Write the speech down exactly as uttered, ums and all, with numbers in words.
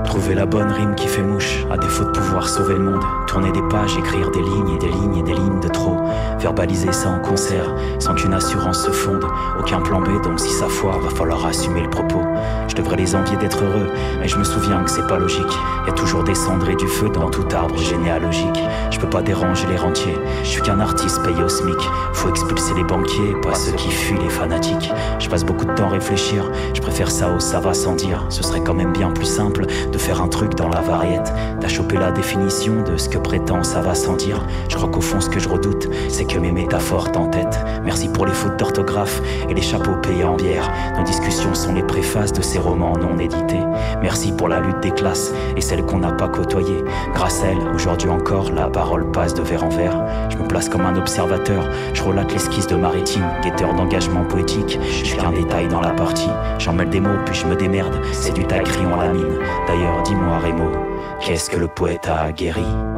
Trouver la bonne rime qui fait mouche, à défaut de pouvoir sauver le monde. Tourner des pages, écrire des lignes et des lignes et des lignes de trop. Verbaliser ça en concert, sans qu'une assurance se fonde. Aucun plan B, donc si ça foire, va falloir assumer le propos. Je devrais les envier d'être heureux, mais je me souviens que c'est pas logique. Y a toujours des cendres et du feu dans tout arbre généalogique. Je peux pas déranger les rentiers, je suis qu'un artiste payé au SMIC. Faut expulser les banquiers, pas ceux qui fuient les fanatiques. Je passe beaucoup de temps à réfléchir, je préfère ça au ça va sans dire. Ce serait quand même bien plus simple de faire un truc dans la variette. T'as chopé la définition de ce que prétend ça va sans dire. Je crois qu'au fond ce que je redoute, c'est que mes métaphores t'entêtent. Merci pour les fautes d'orthographe et les chapeaux payés en bière. Nos discussions sont les préfaces de ces romans non édités. Merci pour la lutte des classes et celles qu'on n'a pas côtoyées. Grâce à elle, aujourd'hui encore, la parole passe de verre en verre. Je me place comme un observateur, je relate l'esquisse de Maritime, guetteur d'engagement poétique. Je suis qu'un détail dans la partie, j'en mêle des mots puis je me démerde. C'est du taille crayon à la mine. D'ailleurs, dis-moi Rémo, qu'est-ce que le poète a guéri?